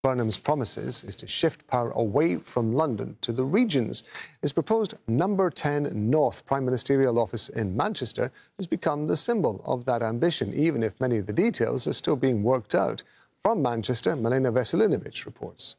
Burnham's promises is to shift power away from London to the regions. His proposed number 10 North Prime Ministerial office in Manchester has become the symbol of that ambition, even if many of the details are still being worked out. From Manchester, Milena Veselinovic reports.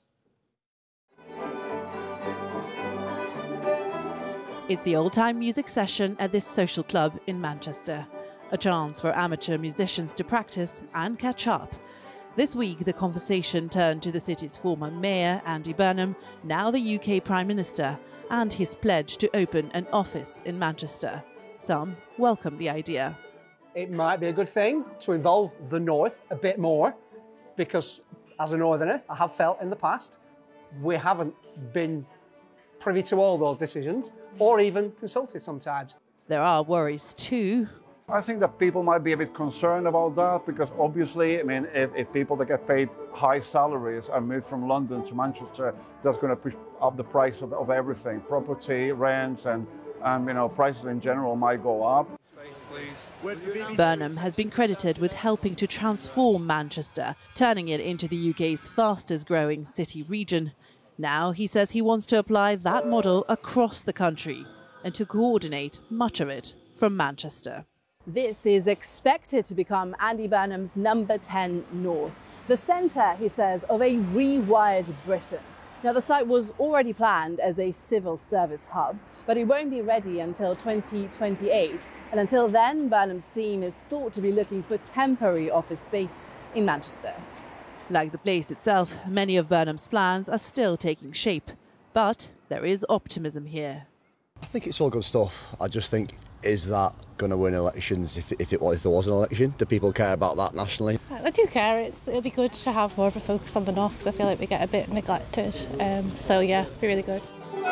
It's the old-time music session at this social club in Manchester. A chance for amateur musicians to practice and catch up. This week, the conversation turned to the city's former mayor, Andy Burnham, now the UK Prime Minister, and his pledge to open an office in Manchester. Some welcome the idea. It might be a good thing to involve the North a bit more, because as a Northerner, I have felt in the past, we haven't been privy to all those decisions, or even consulted sometimes. There are worries too. I think that people might be a bit concerned about that because obviously, I mean, if people that get paid high salaries are moved from London to Manchester, that's going to push up the price of everything. Property, rents and prices in general might go up. Burnham has been credited with helping to transform Manchester, turning it into the UK's fastest growing city region. Now he says he wants to apply that model across the country and to coordinate much of it from Manchester. This is expected to become Andy Burnham's number 10 North, the centre, he says, of a rewired Britain. Now, the site was already planned as a civil service hub, but it won't be ready until 2028. And until then, Burnham's team is thought to be looking for temporary office space in Manchester. Like the place itself, many of Burnham's plans are still taking shape. But there is optimism here. I think it's all good stuff. I just think, is that going to win elections if there was an election? Do people care about that nationally? I do care. It'll be good to have more of a focus on the North because I feel like we get a bit neglected. So yeah, be really good.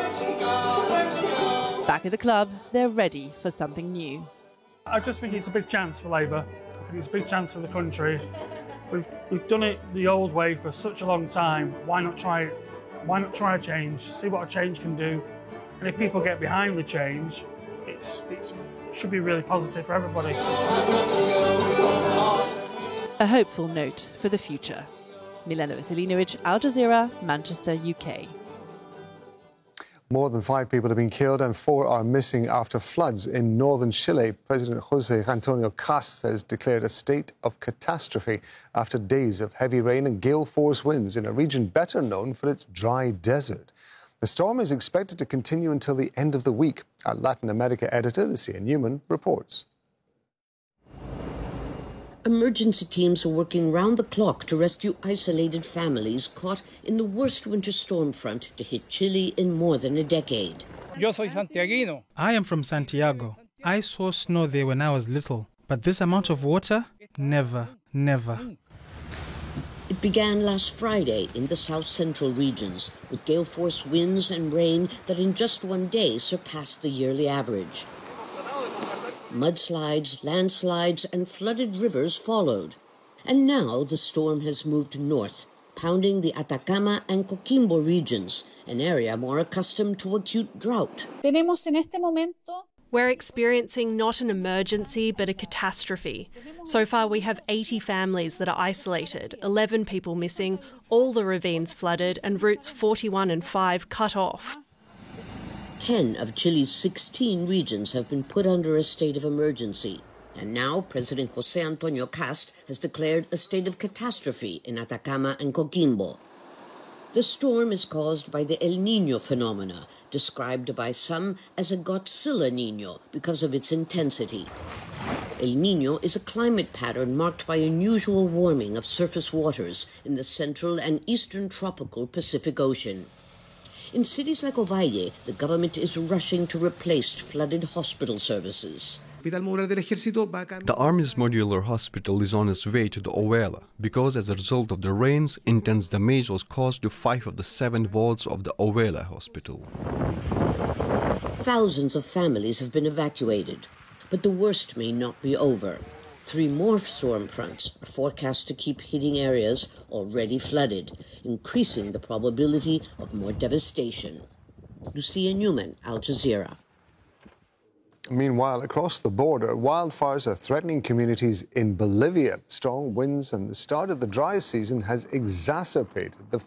Back at the club, they're ready for something new. I just think it's a big chance for Labour. I think it's a big chance for the country. We've done it the old way for such a long time. Why not try it? Why not try a change? See what a change can do. And if people get behind the change, it should be really positive for everybody. A hopeful note for the future. Milena Veselinovic, Al Jazeera, Manchester, UK. More than 5 people have been killed and 4 are missing after floods in northern Chile. President José Antonio Cast has declared a state of catastrophe after days of heavy rain and gale-force winds in a region better known for its dry desert. The storm is expected to continue until the end of the week. Our Latin America editor, Lucia Newman, reports. Emergency teams are working round the clock to rescue isolated families caught in the worst winter storm front to hit Chile in more than a decade. Yo soy santiaguino. I am from Santiago. I saw snow there when I was little, but this amount of water? Never, never. It began last Friday in the south-central regions, with gale-force winds and rain that in just one day surpassed the yearly average. Mudslides, landslides, and flooded rivers followed. And now the storm has moved north, pounding the Atacama and Coquimbo regions, an area more accustomed to acute drought. We're experiencing not an emergency, but a catastrophe. So far, we have 80 families that are isolated, 11 people missing, all the ravines flooded, and routes 41 and 5 cut off. 10 of Chile's 16 regions have been put under a state of emergency. And now President José Antonio Cast has declared a state of catastrophe in Atacama and Coquimbo. The storm is caused by the El Niño phenomena, described by some as a Godzilla Niño because of its intensity. El Niño is a climate pattern marked by unusual warming of surface waters in the central and eastern tropical Pacific Ocean. In cities like Ovalle, the government is rushing to replace flooded hospital services. The Army's modular hospital is on its way to the Ovela because as a result of the rains, intense damage was caused to 5 of the 7 wards of the Ovela hospital. Thousands of families have been evacuated, but the worst may not be over. 3 more storm fronts are forecast to keep hitting areas already flooded, increasing the probability of more devastation. Lucia Newman, Al Jazeera. Meanwhile, across the border, wildfires are threatening communities in Bolivia. Strong winds and the start of the dry season has exacerbated the